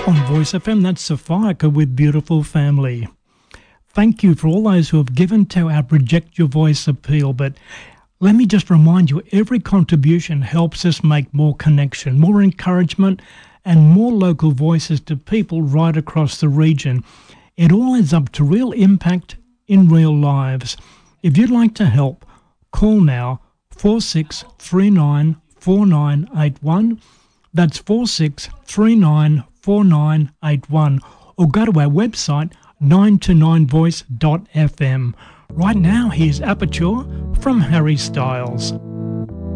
On Voice FM, that's Safika with Beautiful Family. Thank you for all those who have given to our Project Your Voice appeal, but let me just remind you, every contribution helps us make more connection, more encouragement, and more local voices to people right across the region. It all adds up to real impact in real lives. If you'd like to help, call now 46394981. That's 46394981, or go to our website 929voice.fm. Right now, here's Aperture from Harry Styles.